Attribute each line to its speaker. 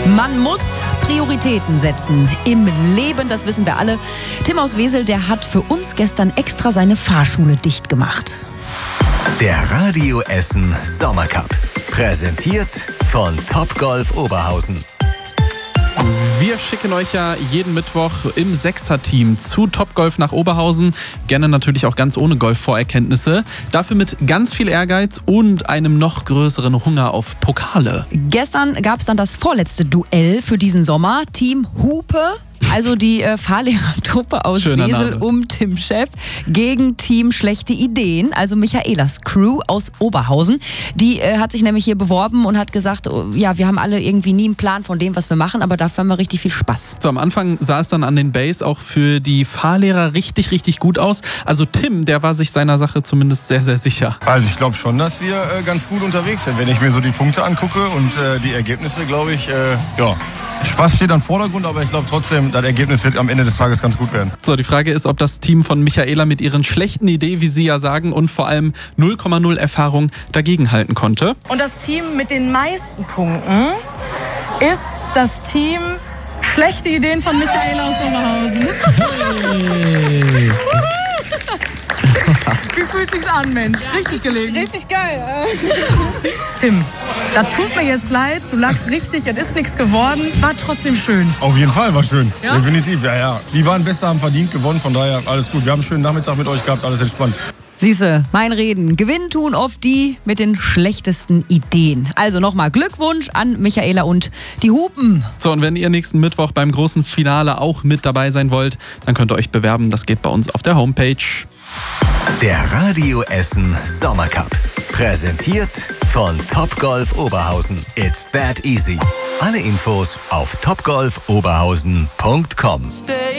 Speaker 1: Man muss Prioritäten setzen im Leben, das wissen wir alle. Tim aus Wesel, der hat für uns gestern extra seine Fahrschule dicht gemacht.
Speaker 2: Der Radio Essen Sommercup. Präsentiert von Topgolf Oberhausen.
Speaker 3: Wir schicken euch ja jeden Mittwoch im Sechser-Team zu Topgolf nach Oberhausen. Gerne natürlich auch ganz ohne Golf-Vorerkenntnisse. Dafür mit ganz viel Ehrgeiz und einem noch größeren Hunger auf Pokale.
Speaker 1: Gestern gab es dann das vorletzte Duell für diesen Sommer. Team Hupe, also die Fahrlehrertruppe aus
Speaker 3: Schöner
Speaker 1: Wesel
Speaker 3: Name.
Speaker 1: um Tim Scheff, gegen Team Schlechte Ideen, also Michaelas Crew aus Oberhausen. Die hat sich nämlich hier beworben und hat gesagt, ja, wir haben alle irgendwie nie einen Plan von dem, was wir machen, aber dafür haben wir richtig viel Spaß.
Speaker 3: So, am Anfang sah es dann an den Bays auch für die Fahrlehrer richtig, richtig gut aus. Also Tim, der war sich seiner Sache zumindest sehr, sehr sicher.
Speaker 4: Also ich glaube schon, dass wir ganz gut unterwegs sind. Wenn ich mir so die Punkte angucke und die Ergebnisse, glaube ich, ja, Spaß steht am Vordergrund, aber ich glaube trotzdem, das Ergebnis wird am Ende des Tages ganz gut werden.
Speaker 3: So, die Frage ist, ob das Team von Michaela mit ihren schlechten Ideen, wie sie ja sagen, und vor allem 0,0 Erfahrung dagegenhalten konnte.
Speaker 5: Und das Team mit den meisten Punkten ist das Team Schlechte Ideen von Michaela aus Oberhausen.
Speaker 3: Hey.
Speaker 5: Wie fühlt sich's an, Mensch? Richtig gelegen.
Speaker 6: Richtig geil.
Speaker 5: Tim, das tut mir jetzt leid. Du lagst richtig, es ist nichts geworden. War trotzdem schön.
Speaker 4: Auf jeden Fall, war schön.
Speaker 5: Ja?
Speaker 4: Definitiv, ja. Die waren besser, haben verdient, gewonnen, von daher alles gut. Wir haben einen schönen Nachmittag mit euch gehabt, alles entspannt.
Speaker 1: Siehste, mein Reden. Gewinnen tun oft die mit den schlechtesten Ideen. Also nochmal Glückwunsch an Michaela und die Hupen.
Speaker 3: So, und wenn ihr nächsten Mittwoch beim großen Finale auch mit dabei sein wollt, dann könnt ihr euch bewerben. Das geht bei uns auf der Homepage.
Speaker 2: Der Radio Essen Sommercup. Präsentiert von Topgolf Oberhausen. It's that easy. Alle Infos auf topgolfoberhausen.com.